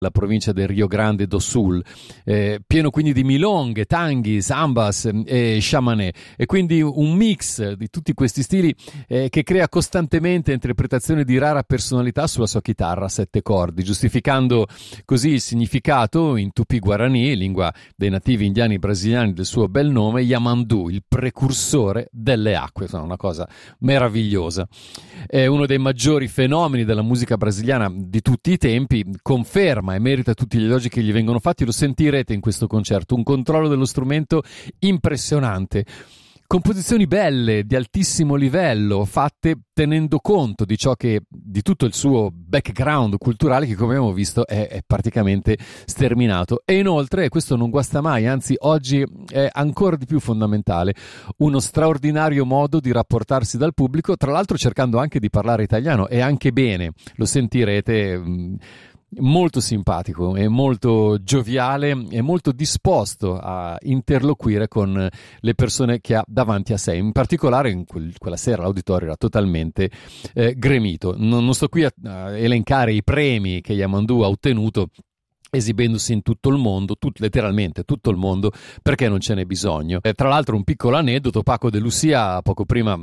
la provincia del Rio Grande do Sul, pieno quindi di milonghe, tanghi, sambas e sciamanè, e quindi un mix di tutti questi stili che crea costantemente interpretazioni di rara personalità sulla sua chitarra a 7 cordi, giustificando così il significato in tupi-guarani, lingua dei nativi indiani brasiliani, del suo bel nome, Yamandu, il precursore delle acque. È una cosa meravigliosa. È uno dei maggiori fenomeni della musica brasiliana di tutti i tempi, conferma e merita tutti gli elogi che gli vengono fatti. Lo sentirete in questo concerto, un controllo dello strumento impressionante, composizioni belle, di altissimo livello, fatte tenendo conto di ciò che, di tutto il suo background culturale, che come abbiamo visto è praticamente sterminato. E inoltre, questo non guasta mai, anzi oggi è ancora di più fondamentale, uno straordinario modo di rapportarsi dal pubblico, tra l'altro cercando anche di parlare italiano, e anche bene, lo sentirete. Molto simpatico, è molto gioviale, è molto disposto a interloquire con le persone che ha davanti a sé. In particolare quella sera l'auditorio era totalmente gremito. Non sto qui a elencare i premi che Yamandu ha ottenuto, esibendosi in tutto il mondo, letteralmente tutto il mondo, perché non ce n'è bisogno. Tra l'altro, un piccolo aneddoto: Paco de Lucia, poco prima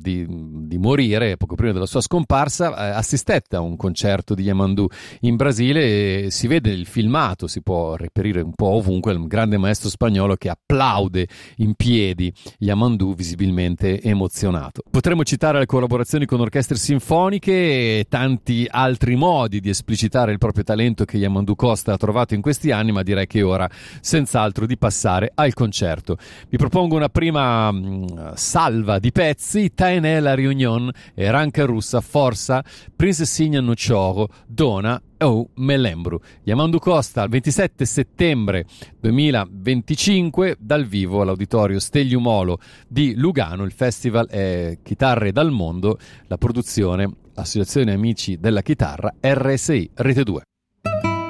di morire, poco prima della sua scomparsa, assistette a un concerto di Yamandu in Brasile, e si vede il filmato, si può reperire un po' ovunque, il grande maestro spagnolo che applaude in piedi Yamandu, visibilmente emozionato. Potremmo citare le collaborazioni con orchestre sinfoniche e tanti altri modi di esplicitare il proprio talento che Yamandu Costa ha trovato in questi anni, ma direi che è ora senz'altro di passare al concerto. Vi propongo una prima salva di pezzi: Taené la Reunion, Ranca Russa, Forza, Princesinha no Choro, Dona o Me Lembro. Yamandu Costa, il 27 settembre 2025, dal vivo all'Auditorio Steglio Molo di Lugano. Il festival è Chitarre dal Mondo, la produzione Associazione Amici della Chitarra, RSI Rete 2.